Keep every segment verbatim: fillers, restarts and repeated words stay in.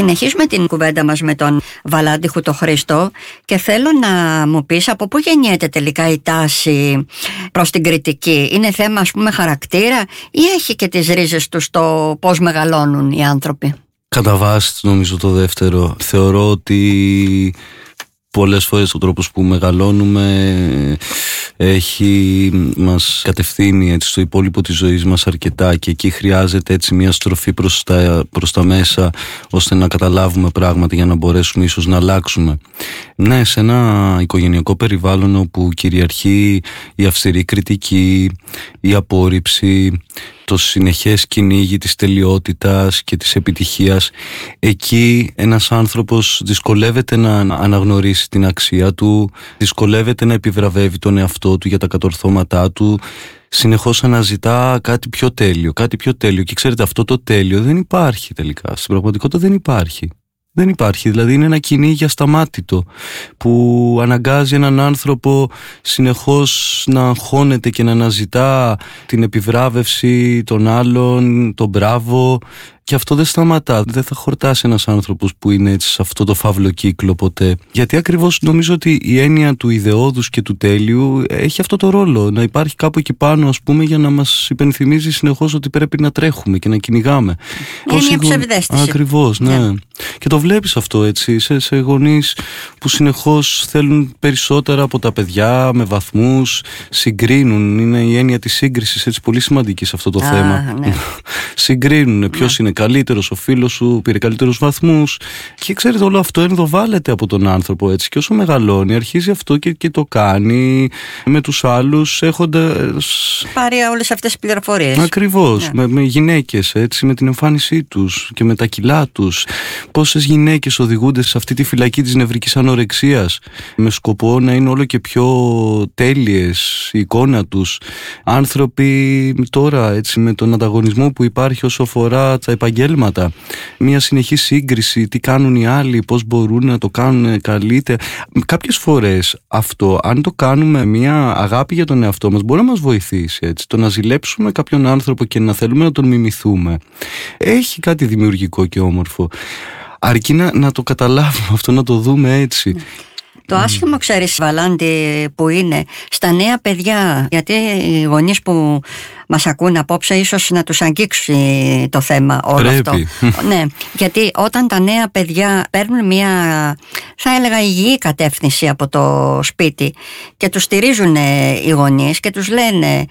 Συνεχίζουμε την κουβέντα μας με τον Βαλάντιχου το Χρήστο και θέλω να μου πεις από πού γεννιέται τελικά η τάση προς την κριτική. Είναι θέμα, ας πούμε, χαρακτήρα ή έχει και τις ρίζες του στο πώς μεγαλώνουν οι άνθρωποι? Κατά βάση νομίζω το δεύτερο. Θεωρώ ότι πολλές φορές ο τρόπος που μεγαλώνουμε έχει, μας κατευθύνει έτσι, στο υπόλοιπο της ζωής μας αρκετά, και εκεί χρειάζεται έτσι μια στροφή προς τα, προς τα μέσα, ώστε να καταλάβουμε πράγματα για να μπορέσουμε ίσως να αλλάξουμε. Ναι, σε ένα οικογενειακό περιβάλλον όπου κυριαρχεί η αυστηρή κριτική, η απόρριψη, το συνεχές κυνήγι της τελειότητας και της επιτυχίας, εκεί ένας άνθρωπος δυσκολεύεται να αναγνωρίσει την αξία του, δυσκολεύεται να επιβραβεύει τον εαυτό του για τα κατορθώματά του, συνεχώς αναζητά κάτι πιο τέλειο, κάτι πιο τέλειο. Και ξέρετε, αυτό το τέλειο δεν υπάρχει τελικά. Στην πραγματικότητα δεν υπάρχει. Δεν υπάρχει, δηλαδή είναι ένα κυνήγι ασταμάτητο που αναγκάζει έναν άνθρωπο συνεχώς να αγχώνεται και να αναζητά την επιβράβευση των άλλων, τον μπράβο, και αυτό δεν σταματά. Δεν θα χορτάσει ένας άνθρωπος που είναι έτσι σε αυτό το φαύλο κύκλο ποτέ. Γιατί ακριβώς νομίζω ότι η έννοια του ιδεώδους και του τέλειου έχει αυτό το ρόλο. Να υπάρχει κάπου εκεί πάνω, ας πούμε, για να μας υπενθυμίζει συνεχώς ότι πρέπει να τρέχουμε και να κυνηγάμε. Είναι μια ψευδαίσθηση. Ακριβώς, ναι. Yeah. Και το βλέπεις αυτό έτσι σε, σε γονείς που συνεχώς θέλουν περισσότερα από τα παιδιά με βαθμούς, συγκρίνουν. Είναι η έννοια της σύγκρισης έτσι πολύ σημαντική σε αυτό το ah, θέμα. Ναι. Συγκρίνουν ποιος yeah. είναι καλύτερος, ο φίλος σου πήρε καλύτερους βαθμούς, και ξέρετε, όλο αυτό ενδοβάλλεται από τον άνθρωπο έτσι, και όσο μεγαλώνει αρχίζει αυτό και, και το κάνει με τους άλλους, έχοντας πάρει όλες αυτές τις πληροφορίες. Ακριβώς, yeah. με, με γυναίκες έτσι, με την εμφάνισή τους και με τα κιλά τους. Πόσες γυναίκες οδηγούνται σε αυτή τη φυλακή της νευρικής ανορεξίας με σκοπό να είναι όλο και πιο τέλειες η εικόνα τους. Άνθρωποι τώρα έτσι, με τον ανταγωνισμό που υπάρχει όσο αφορά τα επαγγέλματα, μια συνεχή σύγκριση, τι κάνουν οι άλλοι, πώς μπορούν να το κάνουν καλύτερα. Κάποιες φορές αυτό, αν το κάνουμε μια αγάπη για τον εαυτό μας, μπορεί να μας βοηθήσει έτσι. Το να ζηλέψουμε κάποιον άνθρωπο και να θέλουμε να τον μιμηθούμε έχει κάτι δημιουργικό και όμορφο, αρκεί να, να το καταλάβουμε αυτό, να το δούμε έτσι. Το άσχημο, ξέρεις, Βαλάντη, που είναι στα νέα παιδιά, γιατί οι γονείς που μας ακούν απόψε ίσως να τους αγγίξει το θέμα όλο Πρέπει. αυτό. Ναι, γιατί όταν τα νέα παιδιά παίρνουν μια, θα έλεγα, υγιή κατεύθυνση από το σπίτι και τους στηρίζουν οι γονείς και τους λένε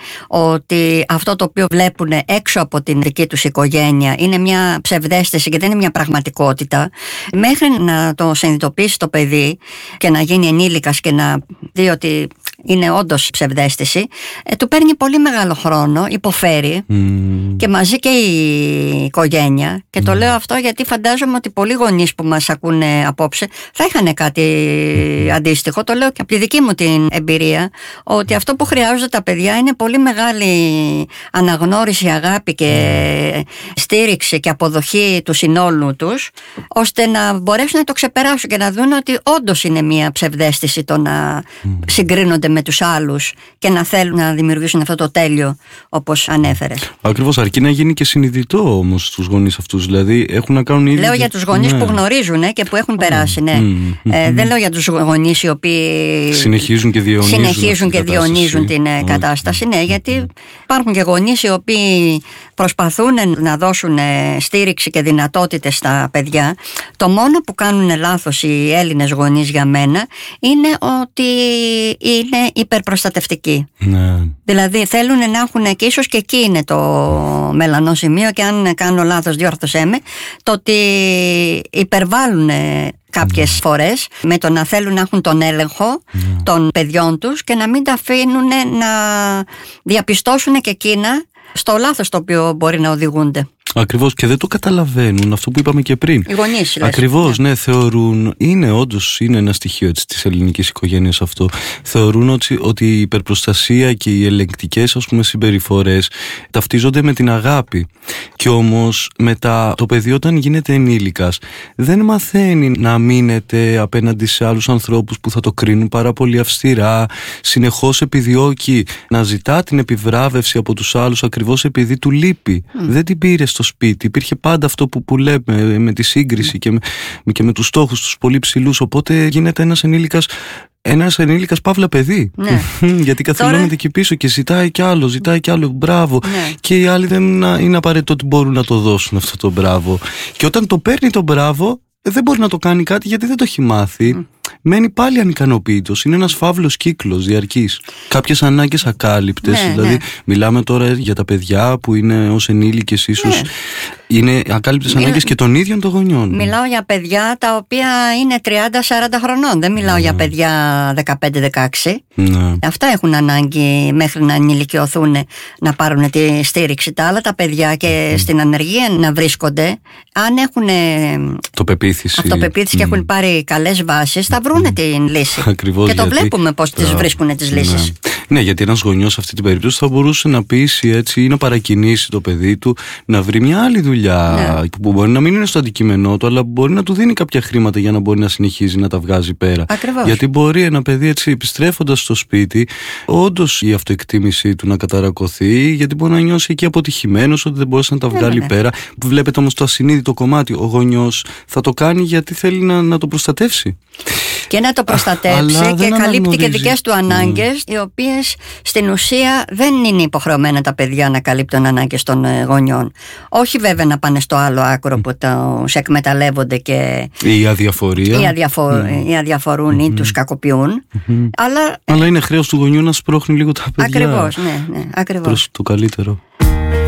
ότι αυτό το οποίο βλέπουν έξω από την δική τους οικογένεια είναι μια ψευδαίσθηση και δεν είναι μια πραγματικότητα, μέχρι να το συνειδητοποιήσει το παιδί και να γίνει ενήλικας και να δει ότι είναι όντως ψευδαίσθηση, ε, του παίρνει πολύ μεγάλο χρόνο, υποφέρει mm. και μαζί και η οικογένεια. Και το mm. λέω αυτό γιατί φαντάζομαι ότι πολλοί γονείς που μας ακούνε απόψε θα είχαν κάτι mm. αντίστοιχο. Το λέω και από τη δική μου την εμπειρία, ότι αυτό που χρειάζονται τα παιδιά είναι πολύ μεγάλη αναγνώριση, αγάπη και στήριξη και αποδοχή του συνόλου τους, ώστε να μπορέσουν να το ξεπεράσουν και να δουν ότι όντως είναι μια ψευδαίσθηση το να mm. συγκρίνονται με τους άλλους και να θέλουν να δημιουργήσουν αυτό το τέλειο, όπως ανέφερες. Ακριβώς, αρκεί να γίνει και συνειδητό όμως στους γονείς αυτούς. Δηλαδή έχουν να κάνουν ήδη. Λέω για τους γονείς ναι. που γνωρίζουν και που έχουν περάσει. Ναι. Mm, ε, mm, δεν λέω για τους γονείς οι οποίοι συνεχίζουν και διαιωνίζουν, συνεχίζουν και διαιωνίζουν την mm. κατάσταση. Ναι, γιατί υπάρχουν και γονείς οι οποίοι προσπαθούν να δώσουν στήριξη και δυνατότητες στα παιδιά. Το μόνο που κάνουν λάθος οι Έλληνες γονείς για μένα είναι ότι είναι υπερπροστατευτικοί. Ναι. Δηλαδή θέλουν να έχουν, και ίσως και εκεί είναι το μελανό σημείο, και αν κάνω λάθος διόρθωσέ με, το ότι υπερβάλλουν κάποιες mm. φορές με το να θέλουν να έχουν τον έλεγχο mm. των παιδιών τους και να μην τα αφήνουν να διαπιστώσουν και εκείνα στο λάθος το οποίο μπορεί να οδηγούνται. Ακριβώς, και δεν το καταλαβαίνουν αυτό που είπαμε και πριν. Οι γονείς, λες. Ακριβώς, ναι. ναι, θεωρούν, είναι όντως είναι ένα στοιχείο έτσι, της ελληνικής οικογένειας αυτό. Θεωρούν ότι, ότι η υπερπροστασία και οι ελεγκτικές, ας πούμε, συμπεριφορές ταυτίζονται με την αγάπη. Και όμως μετά το παιδί, όταν γίνεται ενήλικας, δεν μαθαίνει να μείνεται απέναντι σε άλλους ανθρώπους που θα το κρίνουν πάρα πολύ αυστηρά. Συνεχώς επιδιώκει να ζητά την επιβράβευση από τους άλλους ακριβώς επειδή του λείπει. Mm. Δεν την πήρε στο στο σπίτι. Υπήρχε πάντα αυτό που, που λέμε με τη σύγκριση και με, και με τους στόχους τους πολύ ψηλούς. Οπότε γίνεται ένας ενήλικας. Ένας ενήλικας παύλα παιδί. Ναι. Γιατί καθυλώνεται Τώρα... εκεί πίσω και ζητάει κι άλλο, ζητάει κι άλλο μπράβο. Ναι. Και οι άλλοι δεν είναι απαραίτητο ότι μπορούν να το δώσουν αυτό το μπράβο. Και όταν το παίρνει το μπράβο, δεν μπορεί να το κάνει κάτι γιατί δεν το έχει μάθει. Mm. Μένει πάλι ανικανοποίητος. Είναι ένας φαύλος κύκλος διαρκής. Κάποιες ανάγκες ακάλυπτες. Ναι, δηλαδή, ναι. μιλάμε τώρα για τα παιδιά που είναι ως ενήλικες, ίσως. Ναι. Είναι ακάλυπτες Μιλ... ανάγκες και των ίδιων των γονιών. Μιλάω για παιδιά τα οποία είναι τριάντα σαράντα χρονών. Δεν μιλάω ναι. για παιδιά δεκαπέντε δεκαέξι. Ναι. Αυτά έχουν ανάγκη μέχρι να ενηλικιωθούν να πάρουν τη στήριξη. Τα άλλα τα παιδιά και mm. στην ανεργία να βρίσκονται, αν έχουν το πεποίθηση. αυτοπεποίθηση mm. και έχουν πάρει καλές βάσεις, θα βρουν mm. την λύση. Ακριβώς, και το γιατί... βλέπουμε πώς τις βρίσκουν τις λύσεις. Ναι. ναι, γιατί ένας γονιός σε αυτή την περίπτωση θα μπορούσε να πείσει έτσι ή να παρακινήσει το παιδί του να βρει μια άλλη δουλειά. Ναι. Που μπορεί να μην είναι στο αντικείμενό του, αλλά μπορεί να του δίνει κάποια χρήματα για να μπορεί να συνεχίζει να τα βγάζει πέρα. Ακριβώς. Γιατί μπορεί ένα παιδί έτσι επιστρέφοντας στο σπίτι, όντως η αυτοεκτίμησή του να καταρακωθεί, γιατί μπορεί να νιώσει εκεί αποτυχημένος ότι δεν μπορούσε να τα βγάλει ναι, ναι. πέρα. Βλέπετε όμως το ασυνείδητο κομμάτι. Ο γονιός θα το κάνει γιατί θέλει να, να το προστατεύσει. Και να το προστατεύσει και καλύπτει και δικές του ανάγκες, mm. οι οποίες στην ουσία δεν είναι υποχρεωμένα τα παιδιά να καλύπτουν ανάγκες των γονιών. Όχι βέβαια να πάνε στο άλλο άκρο mm. που τους εκμεταλλεύονται και η αδιαφορία ή, αδιαφο... mm. ή αδιαφορούν mm. ή τους κακοποιούν. Mm-hmm. Αλλά... αλλά είναι χρέος του γονιού να σπρώχνει λίγο τα παιδιά. Ακριβώς, ναι, ναι, ακριβώς. Προς το καλύτερο.